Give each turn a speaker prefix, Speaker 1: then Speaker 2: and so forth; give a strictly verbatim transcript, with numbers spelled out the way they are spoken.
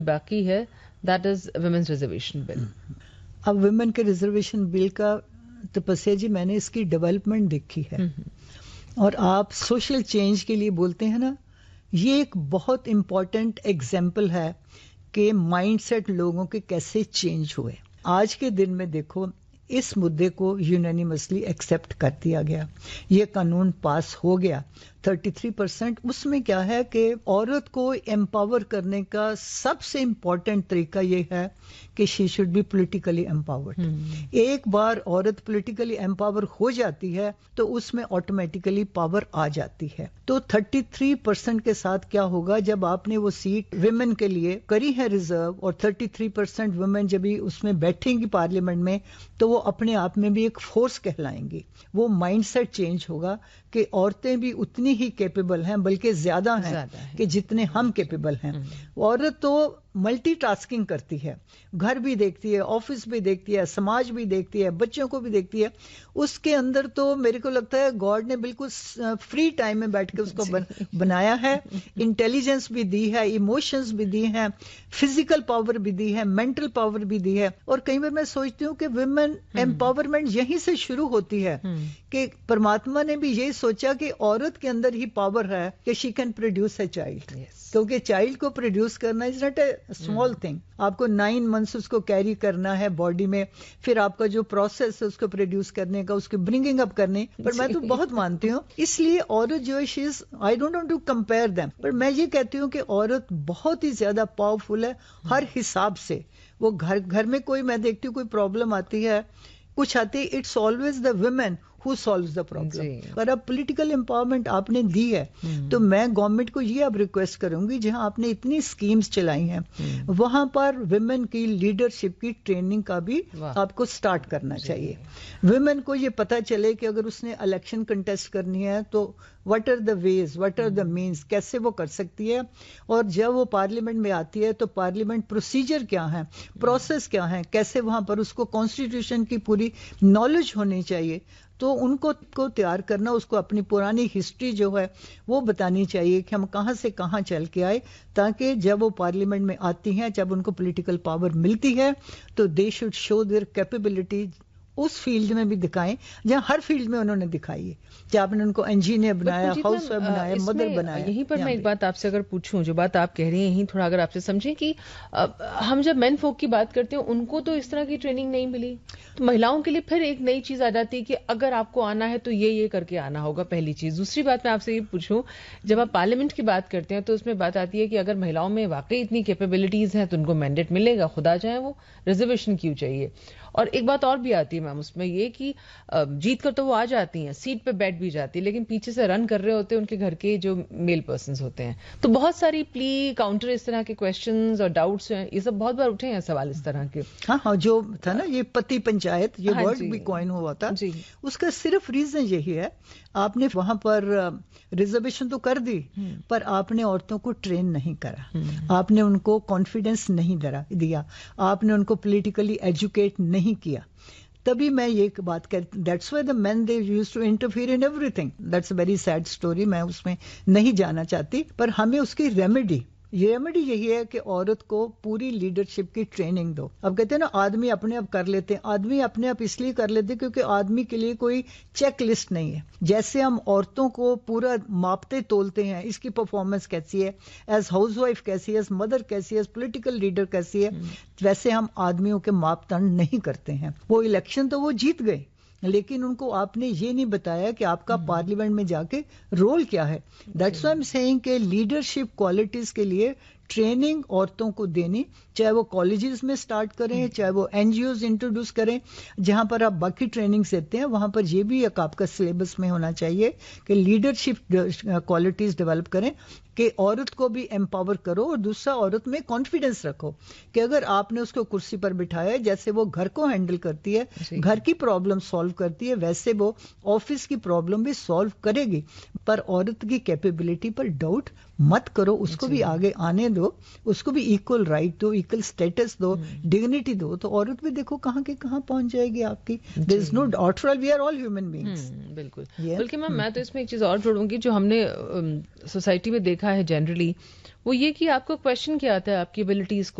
Speaker 1: باقی ہے that is women's reservation بل.
Speaker 2: اب ویمن کے ریزرویشن بل کا تپسیا جی میں نے اس کی ڈیولپمنٹ دیکھی ہے اور آپ سوشل چینج کے لیے بولتے ہیں نا, یہ ایک بہت امپورٹنٹ ایگزامپل ہے کہ مائنڈ سیٹ لوگوں کے کیسے چینج ہوئے. آج کے دن میں دیکھو اس مدعے کو یونینیمسلی ایکسیپٹ کر دیا گیا, یہ قانون پاس ہو گیا. تھرٹی تھری پرسینٹ اس میں کیا ہے کہ عورت کو امپاور کرنے کا سب سے امپورٹنٹ طریقہ یہ ہے کہ she should be politically empowered. ایک بار عورت پولیٹیکلی امپاور ہو جاتی ہے تو اس میں آٹومیٹیکلی پاور آ جاتی ہے. تو تھرٹی تھری پرسینٹ کے ساتھ کیا ہوگا, جب آپ نے وہ سیٹ ویمن کے لیے کری ہے ریزرو اور تھرٹی تھری پرسینٹ ویمن جب اس میں بیٹھیں گی پارلیمنٹ میں, تو وہ اپنے آپ میں بھی ایک فورس کہلائیں گی. وہ مائنڈ سیٹ چینج ہوگا کہ عورتیں بھی اتنی ہی کیپیبل ہیں, بلکہ زیادہ ہیں کہ جتنے ہم کیپیبل ہیں. عورت تو ملٹی ٹاسکنگ کرتی ہے, گھر بھی دیکھتی ہے, آفس بھی دیکھتی ہے, سماج بھی دیکھتی ہے, بچوں کو بھی دیکھتی ہے. اس کے اندر تو میرے کو لگتا ہے گاڈ نے بالکل فری ٹائم میں بیٹھ کے اس کو بنایا ہے. انٹیلیجنس بھی دی ہے, ایموشنز بھی دی ہیں, فزیکل پاور بھی دی ہے, مینٹل پاور بھی دی ہے. اور کئی بار میں سوچتی ہوں کہ ویمن امپاورمنٹ یہیں سے شروع ہوتی ہے کہ پرماتما نے بھی یہی سوچا کہ عورت کے اندر ہی پاور ہے کہ she can produce a child. کیونکہ چائلڈ کو پروڈیوس کرنا is not a small thing. آپ کو نائن منتھس اس کو کیری کرنا ہے باڈی میں, پھر آپ کا جو پروسیس ہے اس کو پروڈیوس کرنے کا, اس کو برنگنگ اپ کرنے. پر میں تو بہت مانتی ہوں, اس لیے عورت جو ہے شی از, I don't want to compare them, پر میں یہ کہتی ہوں کہ عورت بہت ہی زیادہ پاورفل ہے ہر حساب سے. وہ گھر گھر میں کوئی, میں دیکھتی ہوں کوئی پرابلم آتی ہے, کچھ آتی, it's always the women who solves the problem. پر اب پولیٹیکل امپاورمنٹ آپ نے دی ہے تو میں گورنمنٹ کو یہ اب ریکویسٹ کروں گی, جہاں آپ نے اتنی اسکیمز چلائی ہیں وہاں پر ویمن کی لیڈرشپ کی ٹریننگ کا بھی آپ کو سٹارٹ کرنا چاہیے. ویمن کو یہ پتا چلے کہ اگر اس نے الیکشن کنٹیسٹ کرنی ہے تو what are the ways, what are the means, کیسے وہ کر سکتی ہے. اور جب وہ پارلیمنٹ میں آتی ہے تو پارلیمنٹ پروسیجر کیا ہے, پروسیس کیا ہے, کیسے وہاں پر اس کو کانسٹیٹیوشن کی پوری نالج ہونی چاہیے. تو ان کو کو تیار کرنا, اس کو اپنی پرانی ہسٹری جو ہے وہ بتانی چاہیے کہ ہم کہاں سے کہاں چل کے آئے, تاکہ جب وہ پارلیمنٹ میں آتی ہیں, جب ان کو پولیٹیکل پاور ملتی ہے تو they should show their capability us field میں بھی دکھائیں جہاں ہر فیلڈ میں انہوں نے دکھائی ہے. کہ آپ نے ان کو انجینئر بنایا, ہاؤس وائف بنایا, مدر بنایا.
Speaker 1: یہیں پر میں ایک بات آپ سے اگر پوچھوں, جو بات آپ کہہ رہی ہیں یہیں تھوڑا اگر آپ سے سمجھیں کہ ہم جب مین فوک کی بات کرتے ہیں ان کو تو اس طرح کی ٹریننگ نہیں ملی, تو مہیلاؤں کے لیے پھر ایک نئی چیز آ جاتی ہے کہ اگر آپ کو آنا ہے تو یہ یہ کر کے آنا ہوگا, پہلی چیز. دوسری بات میں آپ سے یہ پوچھوں, جب آپ پارلیمنٹ کی بات کرتے ہیں تو اس میں بات آتی ہے کہ اگر مہیلاؤں میں واقعی اتنی کیپیبلٹیز ہیں تو ان کو مینڈیٹ ملے گا, خدا چاہے وہ ریزرویشن کیوں چاہیے. اور ایک بات اور بھی آتی ہے میم اس میں یہ کہ جیت کر تو وہ آ جاتی ہیں, سیٹ پہ بیٹھ بھی جاتی ہے, لیکن پیچھے سے رن کر رہے ہوتے ہیں ان کے گھر کے جو میل پرسنز ہوتے ہیں. تو بہت ساری پلی کاؤنٹر اس طرح کے کویشچنز اور ڈاؤٹس ہیں, یہ سب بہت بار اٹھے ہیں سوال اس طرح کے.
Speaker 2: ہاں ہاں, جو تھا نا یہ پتی پنچایت, یہ ورڈ بھی کوائن ہوا تھا, اس کا صرف ریزن یہی ہے, آپ نے وہاں پر ریزرویشن تو کر دی پر آپ نے عورتوں کو ٹرین نہیں کرا, آپ نے ان کو کانفیڈینس نہیں دیا, آپ نے ان کو پولیٹیکلی ایجوکیٹ نہیں کیا. تبھی میں یہ بات کرتی, that's why the main they use to interfere in every thing. That's a very sad story, میں اس میں نہیں جانا چاہتی. پر ہمیں اس کی ریمیڈی یہ ریمیڈی یہی ہے کہ عورت کو پوری لیڈرشپ کی ٹریننگ دو. اب کہتے ہیں نا آدمی اپنے آپ کر لیتے ہیں, آدمی اپنے آپ اس لیے کر لیتے کیونکہ آدمی کے لیے کوئی چیک لسٹ نہیں ہے. جیسے ہم عورتوں کو پورا ماپتے تولتے ہیں, اس کی پرفارمنس کیسی ہے, ایز ہاؤس وائف کیسی ہے, ایز مدر کیسی ہے, ایز پولیٹیکل لیڈر کیسی ہے, ویسے ہم آدمیوں کے ماپ تنڈ نہیں کرتے ہیں. وہ الیکشن تو وہ جیت گئے, لیکن ان کو آپ نے یہ نہیں بتایا کہ آپ کا پارلیمنٹ میں جا کے رول کیا ہے. دیٹس وائی ایم سیئنگ کہ لیڈرشپ کوالٹیز کے لیے ٹریننگ عورتوں کو دینی, چاہے وہ کالجز میں سٹارٹ کریں, چاہے وہ این جی اوز انٹروڈیوس کریں, جہاں پر آپ باقی ٹریننگز دیتے ہیں وہاں پر یہ بھی ایک آپ کا سلیبس میں ہونا چاہیے کہ لیڈرشپ کوالٹیز ڈیولپ کریں, کہ عورت کو بھی امپاور کرو, اور دوسرا عورت میں کانفیڈنس رکھو کہ اگر آپ نے اس کو کرسی پر بٹھایا, جیسے وہ گھر کو ہینڈل کرتی ہے, گھر کی پرابلم سالو کرتی ہے, ویسے وہ آفس کی پرابلم بھی سالو کرے گی. پر عورت کی کیپیبلٹی پر ڈاؤٹ مت کرو, اس کو بھی آگے آنے دو, اس کو بھی ایکول رائٹ دو, ایکول اسٹیٹس دو, ڈگنیٹی دو, تو عورت بھی دیکھو کہاں کے کہاں پہنچ جائے گی آپ کی. دیر از نو after all we are all human beings.
Speaker 1: بالکل. بلکہ میم میں تو اس میں ایک چیز اور جوڑوں گی, جو ہم نے سوسائٹی میں دیکھا ہے جنرلی, وہ یہ کہ آپ کو کوشچن کیا آتا ہے آپ کی ابیلٹیز